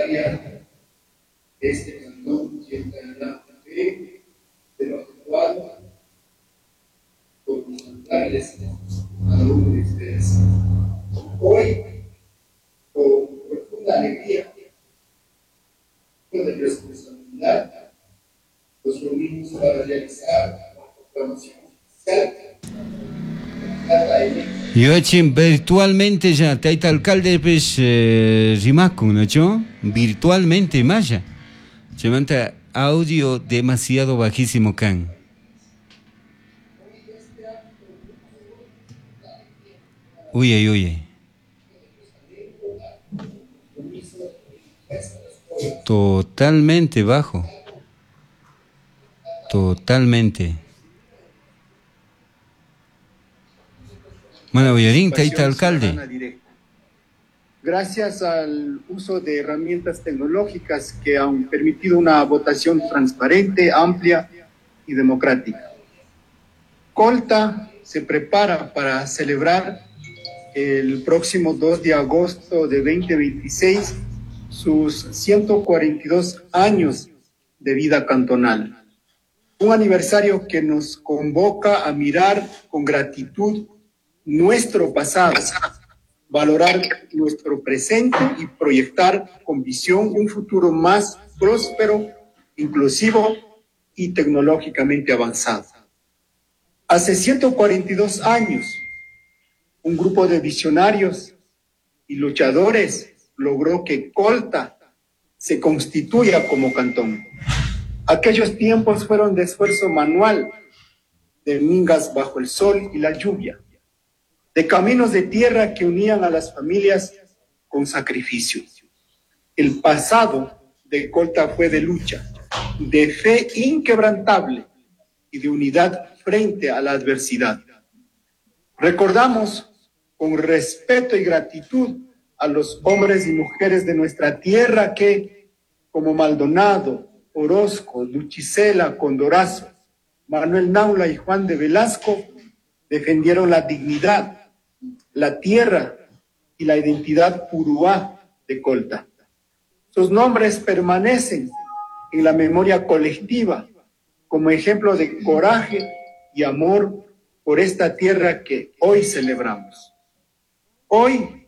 necesaria que este cantón sienta la fe de lo actuado por mandarles a uno de ustedes. Hoy, con profunda alegría, con responsabilidad, nos reunimos para realizar la proclamación oficial. Joachim, virtualmente ya, taita alcalde pues rimakun, ¿no? Virtualmente maya. Se manda audio demasiado bajísimo can. Uy. Totalmente bajo. Totalmente. Bueno, taita alcalde. Gracias al uso de herramientas tecnológicas que han permitido una votación transparente, amplia y democrática. Colta se prepara para celebrar el próximo 2 de agosto de 2026 sus 142 años de vida cantonal. Un aniversario que nos convoca a mirar con gratitud nuestro pasado, valorar nuestro presente y proyectar con visión un futuro más próspero, inclusivo y tecnológicamente avanzado. Hace 142 años, un grupo de visionarios y luchadores logró que Colta se constituya como cantón. Aquellos tiempos fueron de esfuerzo manual, de mingas bajo el sol y la lluvia, de caminos de tierra que unían a las familias con sacrificio. El pasado de Colta fue de lucha, de fe inquebrantable y de unidad frente a la adversidad. Recordamos con respeto y gratitud a los hombres y mujeres de nuestra tierra que, como Maldonado, Orozco, Luchisela, Condorazo, Manuel Naula y Juan de Velasco, defendieron la dignidad, la tierra y la identidad puruá de Colta. Sus nombres permanecen en la memoria colectiva como ejemplo de coraje y amor por esta tierra que hoy celebramos. Hoy,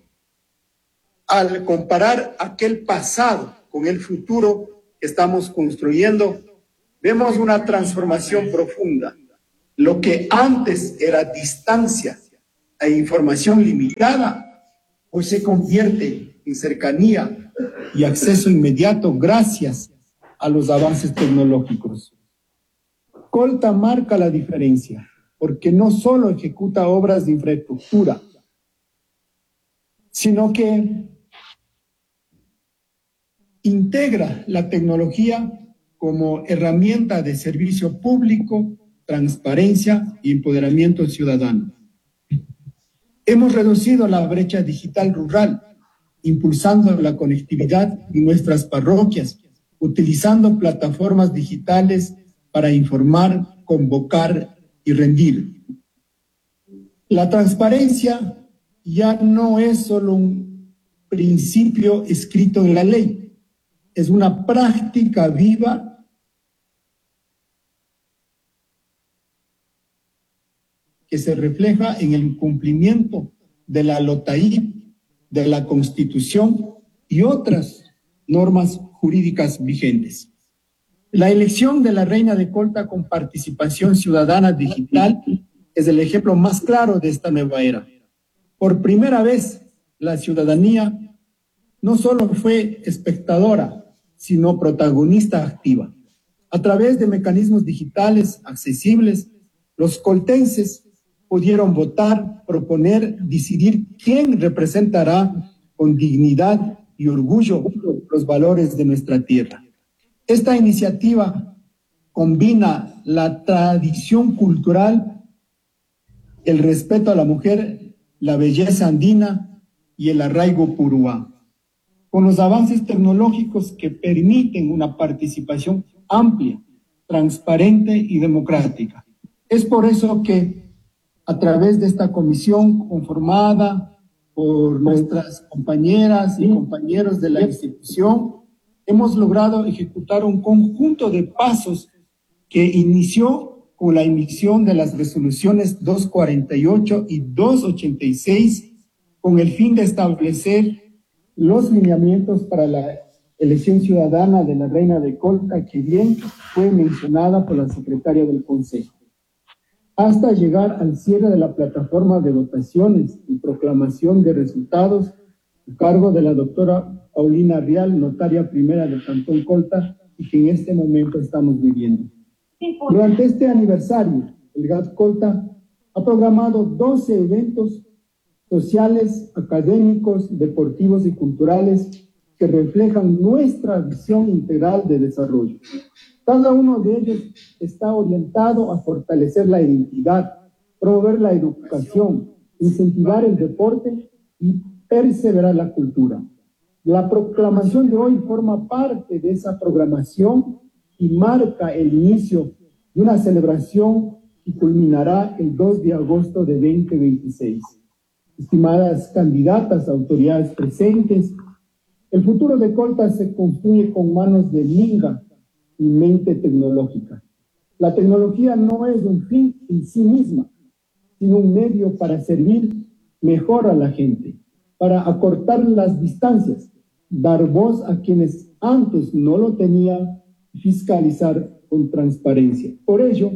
al comparar aquel pasado con el futuro que estamos construyendo, vemos una transformación profunda. Lo que antes era distancia e información limitada, hoy se convierte en cercanía y acceso inmediato gracias a los avances tecnológicos. Colta marca la diferencia porque no solo ejecuta obras de infraestructura, sino que integra la tecnología como herramienta de servicio público, transparencia y empoderamiento ciudadano. Hemos reducido la brecha digital rural, impulsando la conectividad en nuestras parroquias, utilizando plataformas digitales para informar, convocar y rendir. La transparencia ya no es solo un principio escrito en la ley, es una práctica viva que se refleja en el cumplimiento de la LOTAI, de la Constitución y otras normas jurídicas vigentes. La elección de la Reina de Colta con participación ciudadana digital es el ejemplo más claro de esta nueva era. Por primera vez, la ciudadanía no solo fue espectadora, sino protagonista activa. A través de mecanismos digitales accesibles, los coltenses pudieron votar, proponer, decidir quién representará con dignidad y orgullo los valores de nuestra tierra. Esta iniciativa combina la tradición cultural, el respeto a la mujer, la belleza andina y el arraigo puruá, con los avances tecnológicos que permiten una participación amplia, transparente y democrática. Es por eso que a través de esta comisión conformada por nuestras compañeras y compañeros de la institución, hemos logrado ejecutar un conjunto de pasos que inició con la emisión de las resoluciones 248 y 286 con el fin de establecer los lineamientos para la elección ciudadana de la Reina de Colta, que bien fue mencionada por la secretaria del Consejo, hasta llegar al cierre de la plataforma de votaciones y proclamación de resultados a cargo de la doctora Paulina Rial, notaria primera del Cantón Colta, y que en este momento estamos viviendo. Durante este aniversario, el GAT Colta ha programado 12 eventos sociales, académicos, deportivos y culturales que reflejan nuestra visión integral de desarrollo. Cada uno de ellos está orientado a fortalecer la identidad, promover la educación, incentivar el deporte y perseverar la cultura. La proclamación de hoy forma parte de esa programación y marca el inicio de una celebración que culminará el 2 de agosto de 2026. Estimadas candidatas, autoridades presentes, el futuro de Colta se construye con manos de minga y mente tecnológica. La tecnología no es un fin en sí misma, sino un medio para servir mejor a la gente, para acortar las distancias, dar voz a quienes antes no lo tenían y fiscalizar con transparencia. Por ello,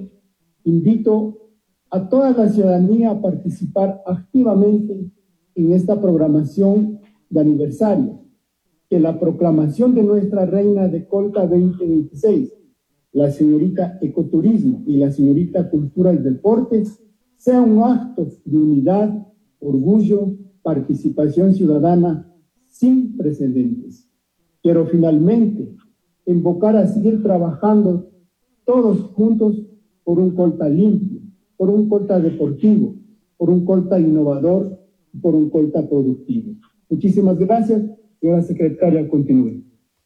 invito a toda la ciudadanía a participar activamente en esta programación de aniversario, que la proclamación de nuestra Reina de Colta 2026, la señorita Ecoturismo y la señorita Cultura y Deportes, sea un acto de unidad, orgullo, participación ciudadana sin precedentes. Quiero finalmente invocar a seguir trabajando todos juntos por un Colta limpio, por un Colta deportivo, por un Colta innovador y por un Colta productivo. Muchísimas gracias. Señora secretaria, continúe.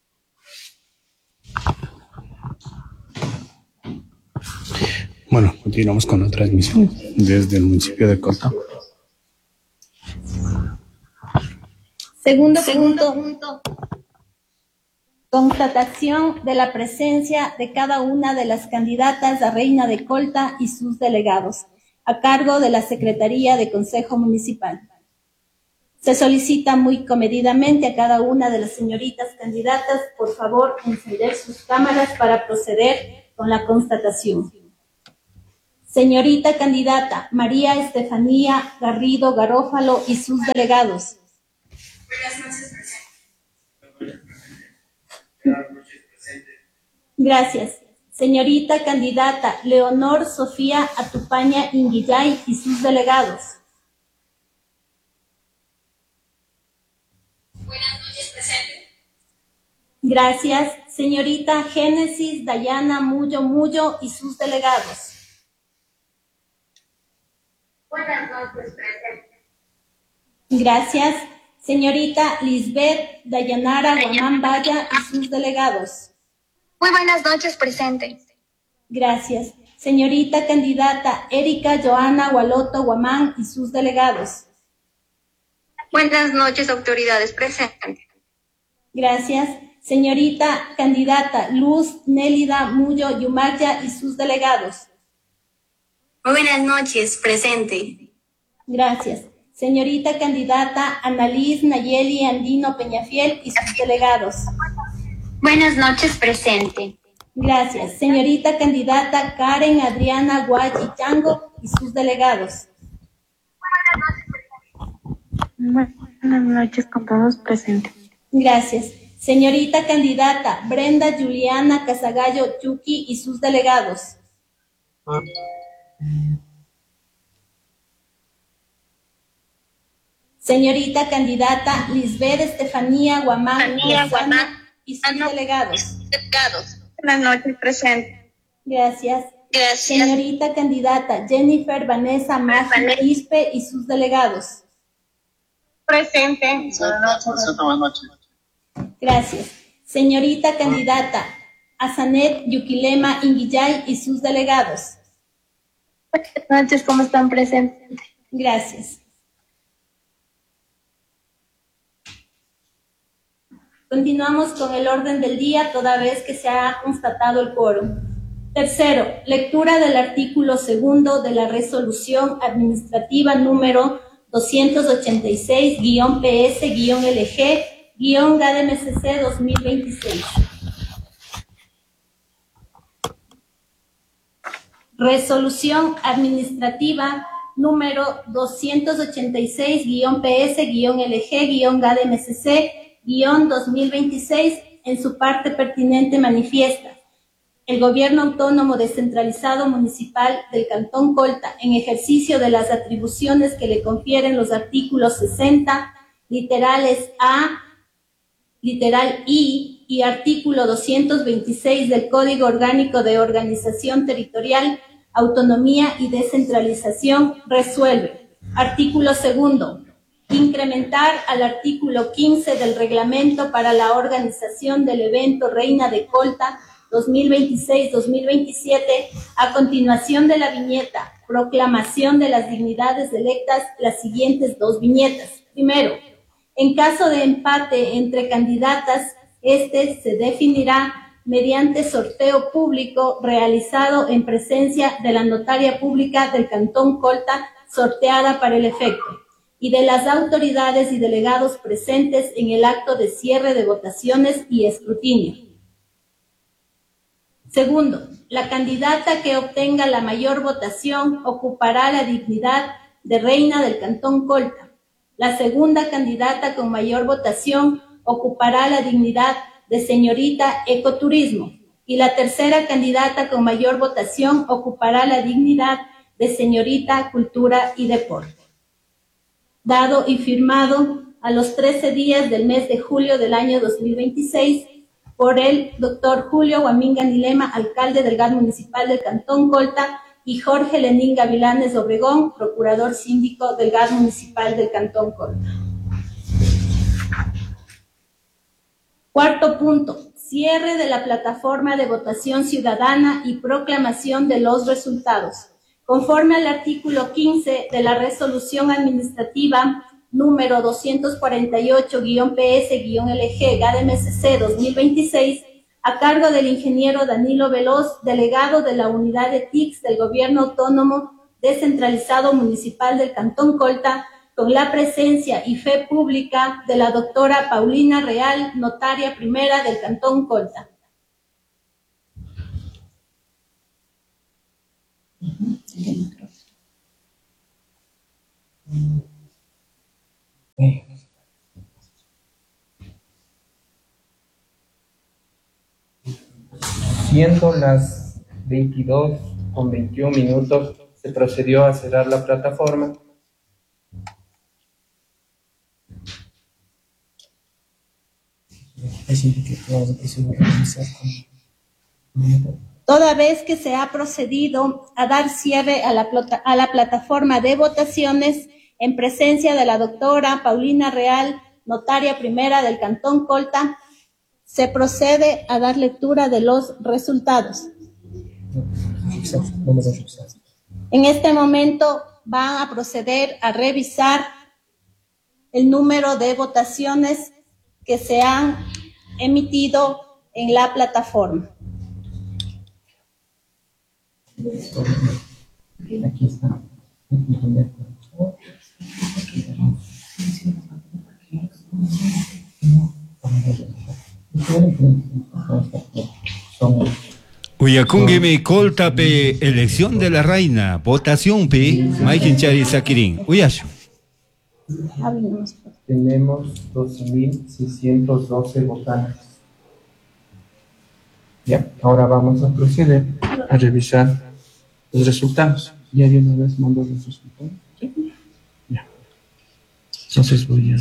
Bueno, continuamos con la transmisión desde el municipio de Colta. Segundo punto. Constatación de la presencia de cada una de las candidatas a Reina de Colta y sus delegados, a cargo de la Secretaría de Consejo Municipal. Se solicita muy comedidamente a cada una de las señoritas candidatas, por favor, encender sus cámaras para proceder con la constatación. Señorita candidata María Estefanía Garrido Garófalo y sus delegados. Buenas noches, presente. Gracias. Señorita candidata Leonor Sofía Atupaña Inguillay y sus delegados. Buenas noches, presente. Gracias. Señorita Génesis Dayana Mullo y sus delegados. Buenas noches, presente. Gracias. Señorita Lisbeth Dayanara Guamán Vaya y sus delegados. Muy buenas noches, presente. Gracias. Señorita candidata Erika Joana Gualoto Guamán y sus delegados. Buenas noches, autoridades presentes. Gracias. Señorita candidata Luz Nélida Mullo Yumaya y sus delegados. Muy buenas noches, presente. Gracias. Señorita candidata Annalise Nayeli Andino Peñafiel y sus delegados. Buenas noches, presente. Gracias. Señorita candidata Karen Adriana Guachi Chango y sus delegados. Buenas noches con todos presentes. Gracias. Señorita candidata Brenda Juliana Casagallo Chuqui y sus delegados. Señorita candidata Lisbeth Estefanía Guamán y sus delegados. Buenas noches presente. Gracias. Gracias. Señorita candidata Jennifer Vanessa Magi Ispe y sus delegados. Presente. Buenas noches. Gracias. Señorita candidata Azanet Yuquilema Inguillay y sus delegados. Buenas noches, ¿cómo están presentes? Gracias. Continuamos con el orden del día, toda vez que se ha constatado el quórum. Tercero, lectura del artículo segundo de la resolución administrativa número 286-PS-LG-GADMSC 2026. Resolución administrativa número 286-PS-LG-GADMSC-2026 en su parte pertinente manifiesta. El Gobierno Autónomo Descentralizado Municipal del Cantón Colta, en ejercicio de las atribuciones que le confieren los artículos 60, literales A, literal I y artículo 226 del Código Orgánico de Organización Territorial, Autonomía y Descentralización, resuelve. Artículo segundo. Incrementar al artículo 15 del Reglamento para la organización del evento Reina de Colta 2026-2027, a continuación de la viñeta Proclamación de las Dignidades Electas, las siguientes dos viñetas. Primero, en caso de empate entre candidatas, este se definirá mediante sorteo público realizado en presencia de la notaria pública del Cantón Colta, sorteada para el efecto, y de las autoridades y delegados presentes en el acto de cierre de votaciones y escrutinio. Segundo, la candidata que obtenga la mayor votación ocupará la dignidad de reina del Cantón Colta. La segunda candidata con mayor votación ocupará la dignidad de señorita Ecoturismo. Y la tercera candidata con mayor votación ocupará la dignidad de señorita Cultura y Deporte. Dado y firmado a los 13 días del mes de julio del año 2026, por el doctor Julio Huaminga Nilema, alcalde del GAD municipal del Cantón Colta, y Jorge Lenín Gavilanes Obregón, procurador síndico del GAD municipal del Cantón Colta. Cuarto punto, cierre de la plataforma de votación ciudadana y proclamación de los resultados. Conforme al artículo 15 de la resolución administrativa número 248-PS-LG-GADMSC 2026, a cargo del ingeniero Danilo Veloz, delegado de la unidad de TICS del Gobierno Autónomo Descentralizado Municipal del Cantón Colta, con la presencia y fe pública de la doctora Paulina Real, notaria primera del Cantón Colta. Siendo las 22:21, se procedió a cerrar la plataforma. Toda vez que se ha procedido a dar cierre a la plataforma de votaciones en presencia de la doctora Paulina Real, notaria primera del Cantón Colta, se procede a dar lectura de los resultados. En este momento van a proceder a revisar el número de votaciones que se han emitido en la plataforma. Aquí está. Uyakungeme Colta pe elección de la reina, votación pe Maikinchari Sakirin. Uyashu. Tenemos 12.612 votantes. Ya, ahora vamos a proceder a revisar los resultados. Ya de una vez mando los resultados. ¿Sí? Ya. Entonces voy a...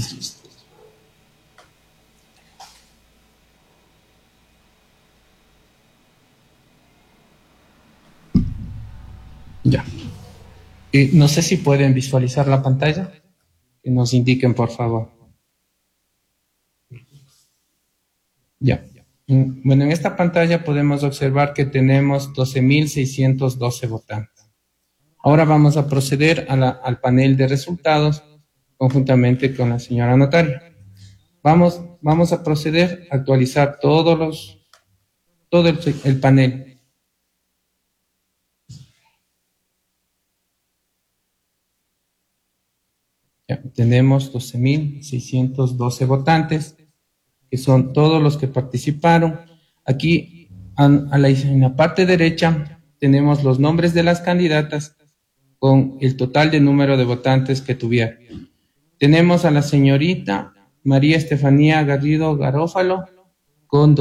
Ya. No sé si pueden visualizar la pantalla. Que nos indiquen, por favor. Ya. Bueno, en esta pantalla podemos observar que tenemos 12.612 votantes. Ahora vamos a proceder al panel de resultados conjuntamente con la señora notaria. Vamos a proceder a actualizar todo el panel. Ya, tenemos 12.612 votantes, que son todos los que participaron. Aquí, en la parte derecha, tenemos los nombres de las candidatas con el total de número de votantes que tuvieron. Tenemos a la señorita María Estefanía Garrido Garófalo con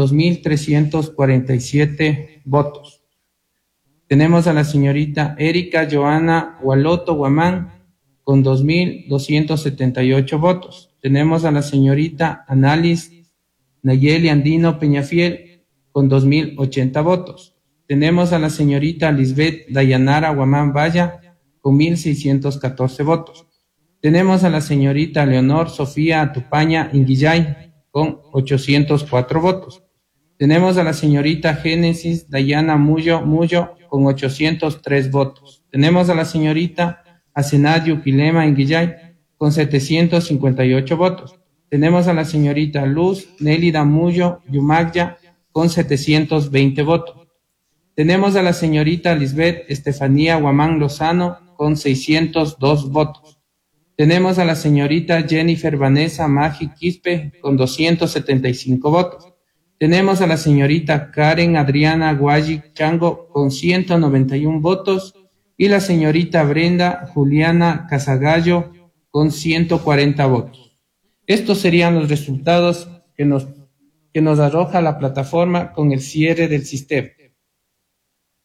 2.347 votos. Tenemos a la señorita Erika Joana Gualoto Guamán con 2.278 votos. Tenemos a la señorita Analis Nayeli Andino Peñafiel con 2.080 votos. Tenemos a la señorita Lisbeth Dayanara Guamán Valla con 1.614 votos. Tenemos a la señorita Leonor Sofía Atupaña Inguillay con 804 votos. Tenemos a la señorita Génesis Dayana Muyo con 803 votos. Tenemos a la señorita Asenadio Quilema Inguillay con 758 votos. Tenemos a la señorita Luz Nélida Muyo Yumagya con 720 votos. Tenemos a la señorita Lisbeth Estefanía Guamán Lozano con 602 votos. Tenemos a la señorita Jennifer Vanessa Magi Quispe con 275 votos. Tenemos a la señorita Karen Adriana Guayi Chango con 191 votos y la señorita Brenda Juliana Casagallo con 140 votos. Estos serían los resultados que nos arroja la plataforma con el cierre del sistema.